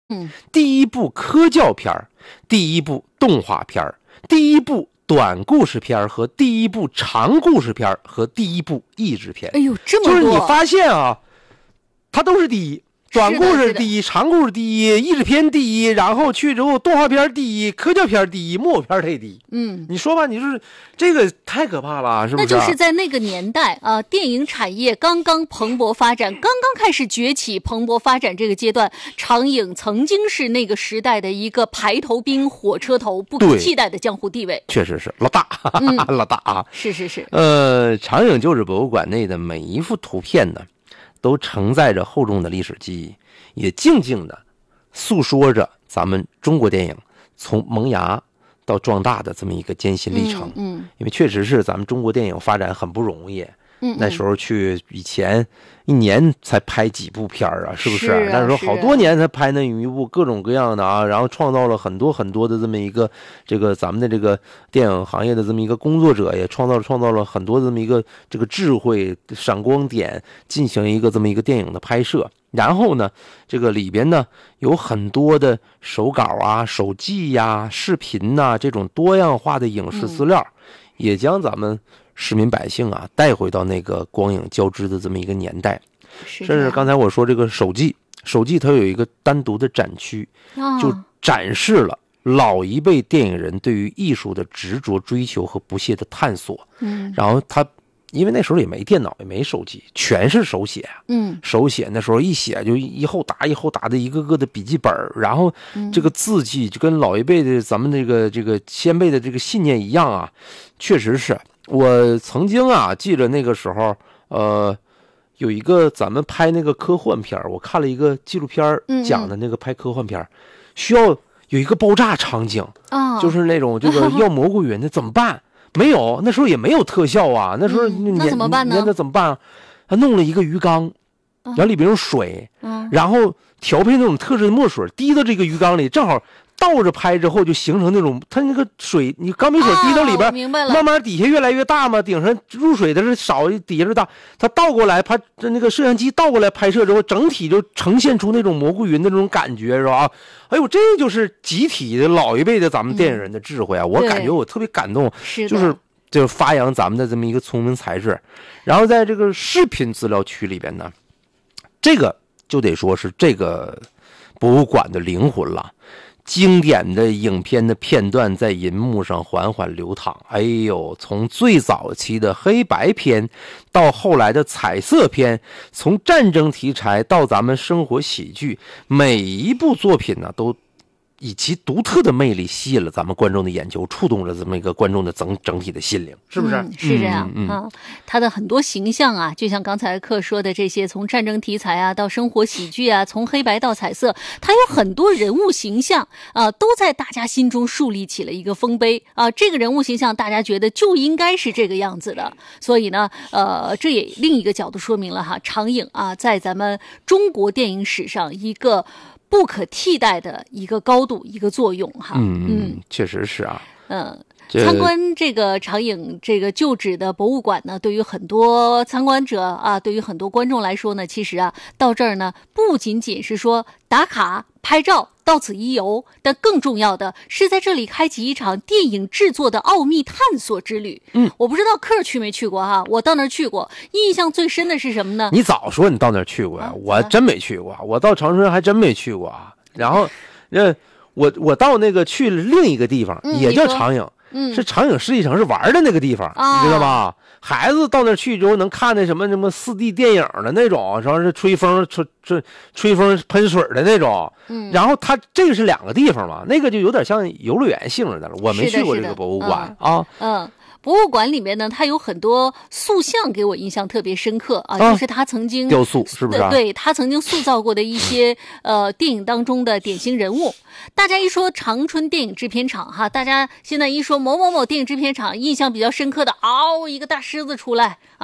第一部科教片儿，第一部动画片儿，第一部短故事片和第一部长故事片和第一部译制片。 哎呦，这么多！ 就是你发现啊，它都是第一。短故事第一，长故事第一，译制片第一，然后去之后动画片第一，科教片第一，木偶片第一。你说吧，你就是这个太可怕了，是不是？ 那就是在那个年代啊，电影产业刚刚蓬勃发展，刚刚开始崛起、蓬勃发展这个阶段，长影曾经是那个时代的一个排头兵、火车头，不可替代的江湖地位。 确实是老大，老大啊！ 是。 长影旧址博物馆内的每一幅图片呢，都承载着厚重的历史记忆，也静静的诉说着咱们中国电影从萌芽到壮大的这么一个艰辛历程。因为确实是咱们中国电影发展很不容易。那时候以前一年才拍几部片啊，是不是？那时候好多年才拍那一部，各种各样的啊，然后创造了很多很多的这么一个咱们的这个电影行业的这么一个工作者，也创造了很多这么一个这个智慧闪光点，进行一个这么一个电影的拍摄。然后呢，这个里边呢有很多的手稿啊、手记呀、视频呐，这种多样化的影视资料，也将咱们市民百姓啊带回到那个光影交织的这么一个年代。甚至刚才我说这个手记它有一个单独的展区，就展示了老一辈电影人对于艺术的执着追求和不懈的探索。然后因为那时候也没电脑，也没手机，全是手写。手写那时候一写就一厚沓一厚沓的一个个的笔记本，然后这个字迹就跟老一辈的咱们这个先辈的这个信念一样啊。确实是我曾经啊记着那个时候有一个咱们拍那个科幻片，我看了一个纪录片讲的那个拍科幻片，需要有一个爆炸场景，就是那种这个要蘑菇云的怎么办？没有，那时候也没有特效啊。那时候那怎么办呢？ 那怎么办啊？他弄了一个鱼缸，然后里边有水，然后调配那种特制的墨水滴到这个鱼缸里，正好倒着拍之后就形成那种，它那个水你钢笔水滴到里边，慢慢底下越来越大嘛，顶上入水的是少，底下是大，它倒过来拍那个摄像机倒过来拍摄之后，整体就呈现出那种蘑菇云的那种感觉，是吧？哎呦，这就是集体的老一辈的咱们电影人的智慧啊！我感觉我特别感动，就是发扬咱们的这么一个聪明才智。然后在这个视频资料区里边呢，这个就得说是这个博物馆的灵魂了。经典的影片的片段在银幕上缓缓流淌，哎呦，从最早期的黑白片到后来的彩色片，从战争题材到咱们生活喜剧，每一部作品呢都以其独特的魅力吸引了咱们观众的眼球，触动了这么一个观众的整体的心灵，是不是？ 是这样啊。他的很多形象啊，就像刚才克说的这些，从战争题材啊到生活喜剧啊，从黑白到彩色，他有很多人物形象啊，都在大家心中树立起了一个丰碑啊。这个人物形象大家觉得就应该是这个样子的，所以呢，这也另一个角度说明了哈，长影啊，在咱们中国电影史上一个不可替代的一个高度，一个作用哈。 确实是啊。 参观这个长影这个旧址的博物馆呢，对于很多参观者啊，对于很多观众来说呢，其实啊，到这儿呢，不仅仅是说打卡拍照到此一游，但更重要的是在这里开启一场电影制作的奥秘探索之旅。我不知道克去没去过哈，我到那儿去过，印象最深的是什么呢？ 你早说你到那儿去过呀，我真没去过，我到长春还真没去过啊。然后我到那个去了另一个地方，也叫长影。是长影世纪城是玩的那个地方，你知道吧？孩子到那去之后能看那什么4D 电影的那种，然后是吹风喷水的那种。然后它这个是两个地方嘛，那个就有点像游乐园性质的了。我没去过这个博物馆啊。 博物馆里面呢，它有很多塑像给我印象特别深刻啊，就是他曾经雕塑，是不是？ 对，他曾经塑造过的一些电影当中的典型人物。大家一说长春电影制片厂哈，大家现在一说某某某电影制片厂，印象比较深刻的一个大狮子出来